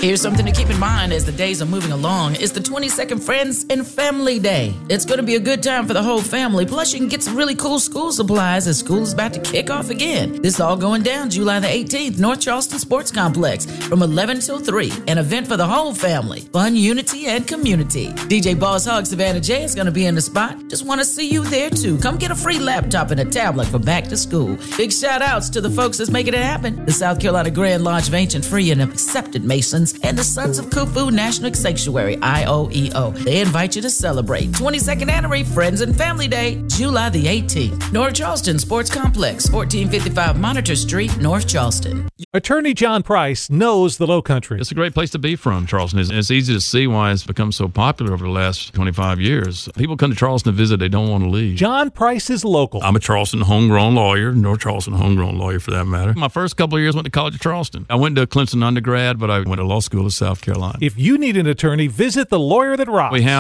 Here's something to keep in mind as the days are moving along. It's the 22nd Friends and Family Day. It's going to be a good time for the whole family. Plus, you can get some really cool school supplies as school is about to kick off again. This is all going down July the 18th, North Charleston Sports Complex from 11 till 3. An event for the whole family. Fun, unity, and community. DJ Boss Hog Savannah J is going to be in the spot. Just want to see you there, too. Come get a free laptop and a tablet for back to school. Big shout-outs to the folks that's making it happen. The South Carolina Grand Lodge of Ancient Free and Accepted Masons and the Sons of Khufu National Sanctuary, IOEO. They invite you to celebrate 22nd Anniversary Friends and Family Day, July the 18th. North Charleston Sports Complex, 1455 Monitor Street, North Charleston. Attorney John Price knows the Lowcountry. It's a great place to be from, Charleston. It's easy to see why it's become so popular over the last 25 years. People come to Charleston to visit. They don't want to leave. John Price is local. I'm a Charleston homegrown lawyer, North Charleston homegrown lawyer for that matter. My first couple of years went to College of Charleston. I went to Clemson undergrad, but I went to law school in South Carolina. If you need an attorney, visit The Lawyer That Rocks. We have